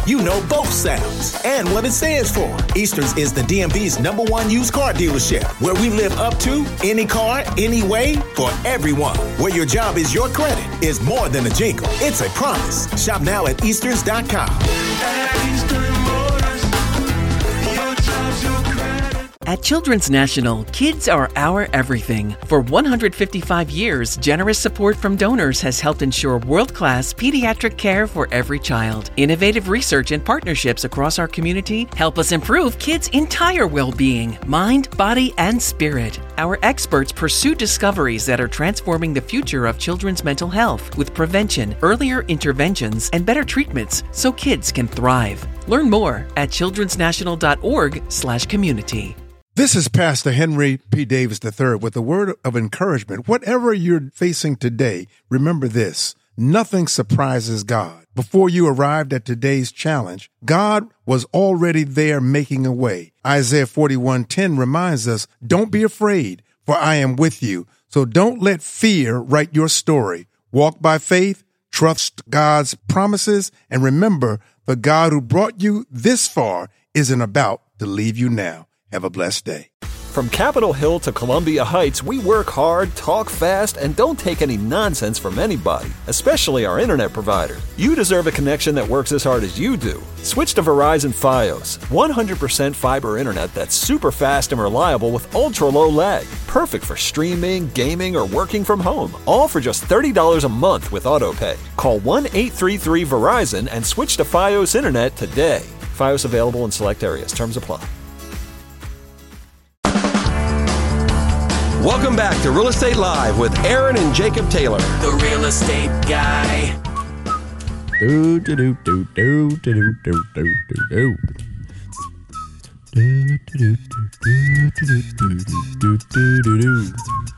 you know both sounds and what it stands for. Easterns is the DMV's #1 used car dealership, where we live up to any car, any way, for everyone. Where your job is your credit is more than a jingle. It's a promise. Shop now at Easterns.com. At Children's National, kids are our everything. For 155 years, generous support from donors has helped ensure world-class pediatric care for every child. Innovative research and partnerships across our community help us improve kids' entire well-being, mind, body, and spirit. Our experts pursue discoveries that are transforming the future of children's mental health with prevention, earlier interventions, and better treatments so kids can thrive. Learn more at childrensnational.org/community. This is Pastor Henry P. Davis III with a word of encouragement. Whatever you're facing today, remember this: nothing surprises God. Before you arrived at today's challenge, God was already there making a way. Isaiah 41:10 reminds us, don't be afraid, for I am with you. So don't let fear write your story. Walk by faith, trust God's promises, and remember, the God who brought you this far isn't about to leave you now. Have a blessed day. From Capitol Hill to Columbia Heights, we work hard, talk fast, and don't take any nonsense from anybody, especially our internet provider. You deserve a connection that works as hard as you do. Switch to Verizon Fios, 100% fiber internet that's super fast and reliable with ultra-low lag. Perfect for streaming, gaming, or working from home. All for just $30 a month with AutoPay. Call 1-833-VERIZON and switch to Fios internet today. Fios available in select areas. Terms apply. Welcome back to Real Estate Live with Aaron and Jacob Taylor. The real estate guy. Do do do do do do do do do do.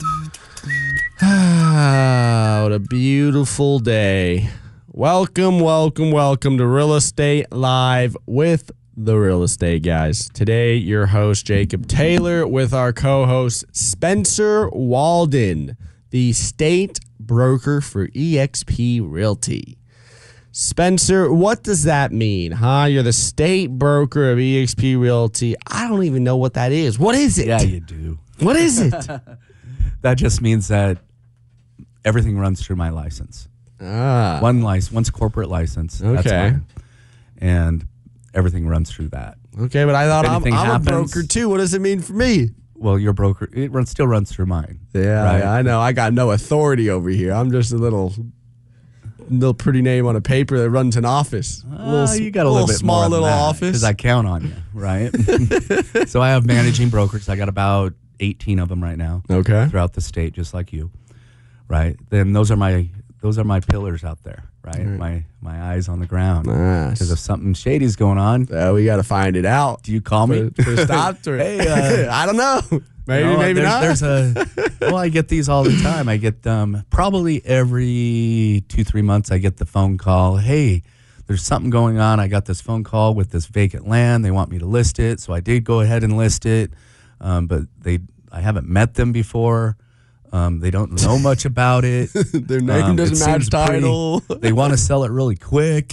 Ah, what a beautiful day. Welcome to Real Estate Live with the Real Estate Guys. Today, your host, Jacob Taylor, with our co-host, Spencer Walden, the state broker for eXp Realty. Spencer, what does that mean, huh? You're the state broker of eXp Realty. I don't even know what that is. What is it? Yeah, you do. What is it? That just means that everything runs through my license. One's corporate license. Okay. That's mine. And everything runs through that. Okay, but I thought I'm a broker too. What does it mean for me? Well, your broker, still runs through mine. Yeah, right? I know. I got no authority over here. I'm just a little pretty name on a paper that runs an office. You got a little bit small more little than that, office. because I count on you, right? So I have managing brokers. I got about 18 of them right now. Okay. Throughout the state, just like you, right? Then those are my pillars out there, right? My eyes on the ground. Nice. Because if something shady's going on, we got to find it out. Do you call me? Put a stop to it. Hey, I don't know. Maybe not. I get these all the time. I get them probably every 2-3 months. I get the phone call. Hey, there's something going on. I got this phone call with this vacant land. They want me to list it, so I did go ahead and list it. But I haven't met them before. They don't know much about it. Their name doesn't match title. They want to sell it really quick.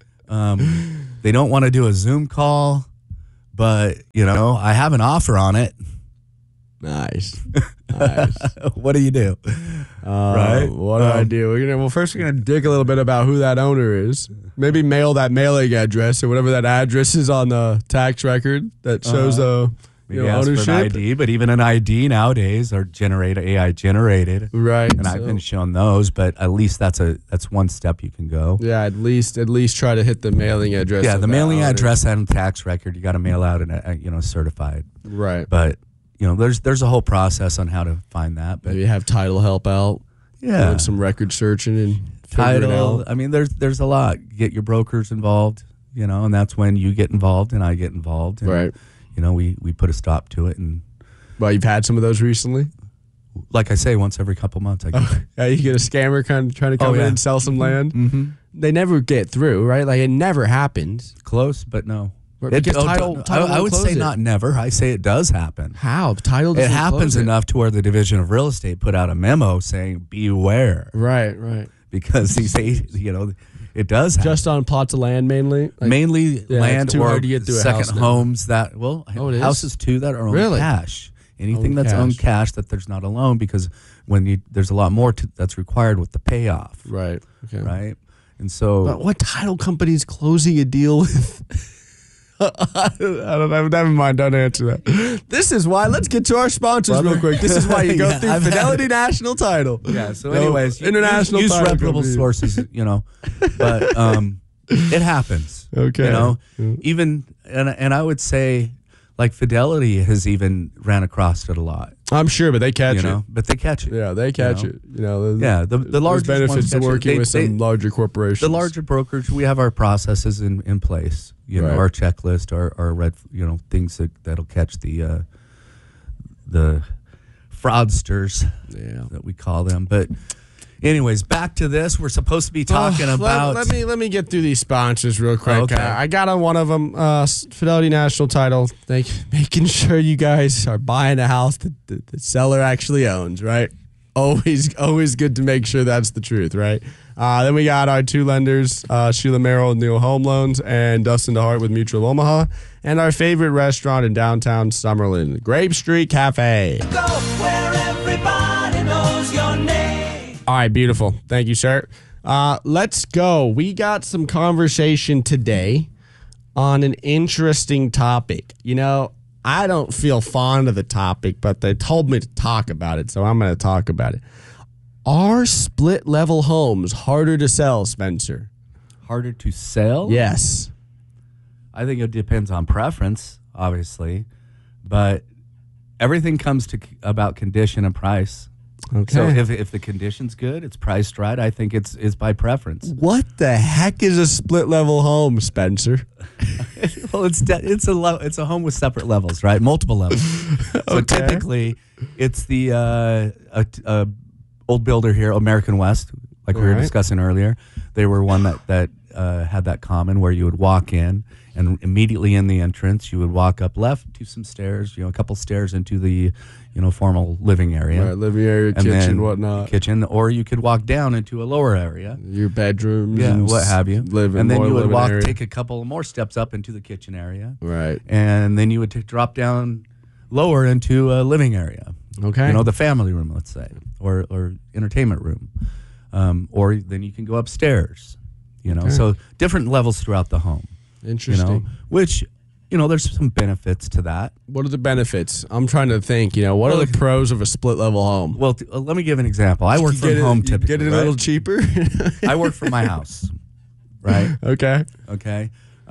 They don't want to do a Zoom call, but I have an offer on it. Nice. What do you do? Right? What do I do? First we're gonna dig a little bit about who that owner is. Maybe mail that mailing address or whatever that address is on the tax record that shows ownership. For an ID, but even an ID nowadays are AI generated, right? And I've been shown those, but at least that's one step you can go. Yeah, at least try to hit the mailing address. Yeah, the mailing address and tax record. You got to mail out and certified. Right. But there's a whole process on how to find that. But maybe have title help out. Yeah, doing some record searching and title. It out. I mean, there's a lot. Get your brokers involved. And that's when you get involved and I get involved. And, right. We put a stop to it. And well, you've had some of those recently? Like I say, once every couple months. You get a scammer kind of trying to come in and sell some land. Mm-hmm. They never get through, right? Like it never happens. Close, but no. Title I would say not never. I say it does happen. How? Title doesn't It happens close enough to where the Division of Real Estate put out a memo saying beware. Right. Because these, It does happen. Just on plots of land mainly? Mainly land too or hard to get through a second house now. homes that, it is? houses too that are owned Really? cash. Anything Owned that's cash. owned cash that there's not a loan, because there's a lot more that's required with the payoff. Right. Okay. Right. And so But what title company is closing a deal with? I don't know. Never mind. Don't answer that. This is why. Let's get to our sponsors real quick. This is why you go Yeah, through I've had Fidelity National Title. yeah. So No, anyways, international use title reputable company. sources, but it happens. Okay. Yeah. Even and I would say like Fidelity has even ran across it a lot. I'm sure, but they catch it. But they catch it. Yeah, they catch know? it. You know, Yeah, the there's largest benefits ones to catch it. working with some larger corporations. The larger brokers, we have our processes in place. Right. Our checklist, our red, things that'll catch the fraudsters that we call them. But anyways, back to this. We're supposed to be talking about. Let me get through these sponsors real quick. Okay. I got on one of them, Fidelity National Title, making sure you guys are buying a house that the seller actually owns, right? Always good to make sure that's the truth, right? Then we got our two lenders, Sheila Merrill and Neil Home Loans, and Dustin DeHart with Mutual Omaha, and our favorite restaurant in downtown Summerlin, Grape Street Cafe. Go where everybody knows your name. All right, beautiful. Thank you, sir. Let's go. We got some conversation today on an interesting topic. I don't feel fond of the topic, but they told me to talk about it, so I'm going to talk about it. Are split-level homes harder to sell, Spencer? Harder to sell? Yes. I think it depends on preference, obviously, but everything comes to about condition and price. Okay. So if the condition's good, it's priced right. I think it's by preference. What the heck is a split-level home, Spencer? Well, it's a home with separate levels, right? Multiple levels. So typically, it's the old builder here, American West, like we were discussing earlier. They were one that had that common where you would walk in, and immediately in the entrance, you would walk up left to some stairs, a couple stairs into the formal living area. Right, living area, And kitchen, then whatnot. Kitchen, or you could walk down into a lower area. Your bedrooms. Yeah, and what have you. And then you would area. take a couple more steps up into the kitchen area. Right. And then you would drop down lower into a living area. Okay. The family room, let's say, or entertainment room. Or then you can go upstairs, So different levels throughout the home. Interesting. Which, there's some benefits to that. What are the benefits? I'm trying to think, what are the pros of a split-level home? Well, let me give an example. I work from home typically. Get it a little cheaper? I work from my house, right? Okay. Okay.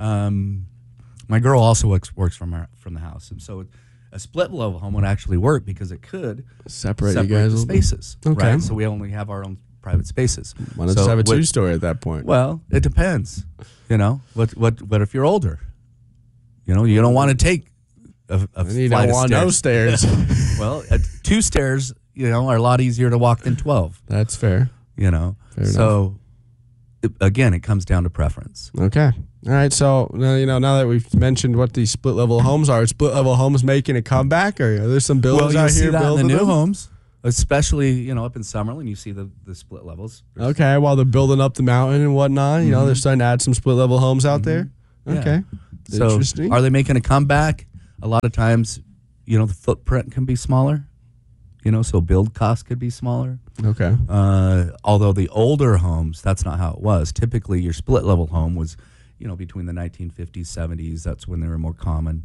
My girl also works from the house, and so a split-level home would actually work because it could Separate you guys the a little bit. spaces, Okay. right? So we only have our own private spaces. Why not just have a two-story at that point? Well, it depends. What if you're older? You don't want to take a And you flight don't of want no stairs. Well, 2 stairs, are a lot easier to walk than 12. That's fair. Fair So again, it comes down to preference. Okay. All right. So now that we've mentioned what these split-level homes are split-level homes making a comeback, or are there some builders Well, out you see here that in the building new them? homes, especially up in Summerlin, you see the split levels. Okay. While they're building up the mountain and whatnot, they're starting to add some split-level homes out there. Yeah. Okay. So Interesting. are they making a comeback? A lot of times, the footprint can be smaller. So build costs could be smaller. Okay. Although the older homes, that's not how it was. Typically, your split level home was, between the 1950s, 70s. That's when they were more common.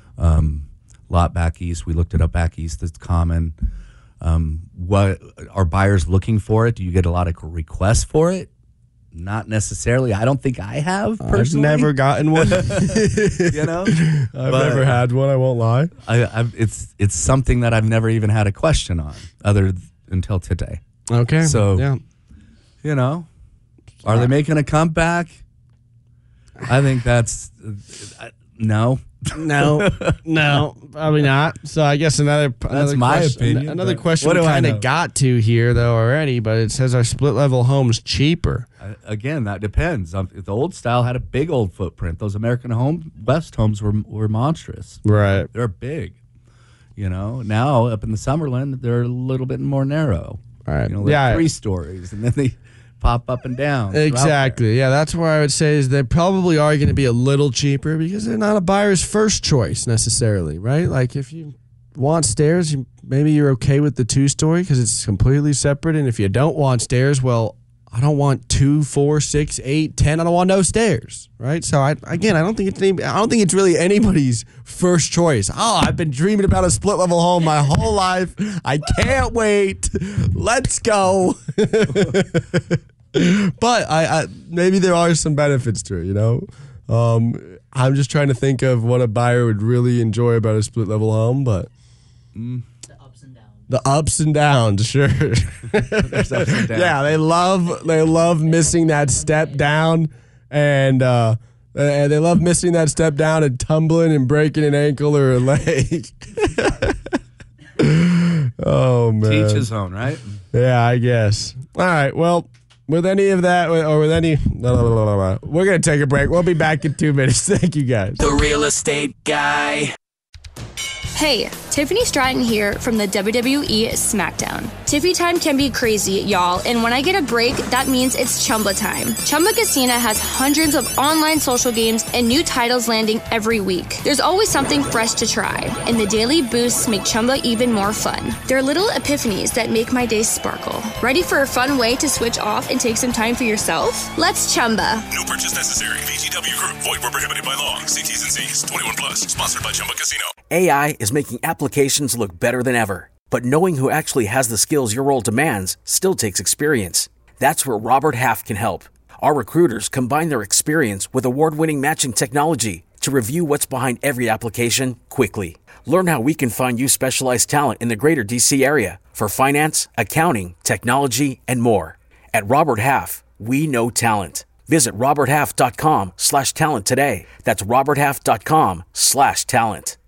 Lot back east, we looked it up back east. That's common. What are buyers looking for it? Do you get a lot of requests for it? Not necessarily. I don't think I have personally. I've never gotten one. I've never had one. I won't lie. It's something that I've never even had a question on, until today. Okay. So yeah. Are they making a comeback? I think that's no. No, probably not. So I guess another my question, opinion, Another but question what we do I kind know? of got to here though already, but it says our split level homes cheaper. Again, that depends. The old style had a big old footprint. Those American West homes were monstrous. Right. They're big. Now up in the Summerlin, they're a little bit more narrow. Right. They're 3 stories, and then they pop up and down. Exactly. Yeah, that's where I would say is they probably are going to be a little cheaper because they're not a buyer's first choice necessarily, right? Like if you want stairs, maybe you're okay with the 2-story because it's completely separate. And if you don't want stairs, well, I don't want 2, 4, 6, 8, 10. I don't want no stairs, right? So I don't think it's really anybody's first choice. Oh, I've been dreaming about a split level home my whole life. I can't wait. Let's go. But I maybe there are some benefits to it, you know. I'm just trying to think of what a buyer would really enjoy about a split level home, but. The ups and downs, sure. There's ups and downs. Yeah, they love missing that step down, and they love missing that step down and tumbling and breaking an ankle or a leg. Oh man, teach his own, right? Yeah, I guess. All right, well. With any of that, or with any, we're going to take a break. We'll be back in 2 minutes. Thank you, guys. The Real Estate Guy. Hey, Tiffany Stratton here from the WWE SmackDown. Tiffy time can be crazy, y'all, and when I get a break, that means it's Chumba time. Chumba Casino has hundreds of online social games and new titles landing every week. There's always something fresh to try, and the daily boosts make Chumba even more fun. They're little epiphanies that make my day sparkle. Ready for a fun way to switch off and take some time for yourself? Let's Chumba. No purchase necessary. VGW Group. Void where prohibited by law. See T's and C's. 21 plus. Sponsored by Chumba Casino. AI is making applications look better than ever. But knowing who actually has the skills your role demands still takes experience. That's where Robert Half can help. Our recruiters combine their experience with award-winning matching technology to review what's behind every application quickly. Learn how we can find you specialized talent in the greater DC area for finance, accounting, technology, and more. At Robert Half, we know talent. Visit roberthalf.com/talent today. That's roberthalf.com/talent.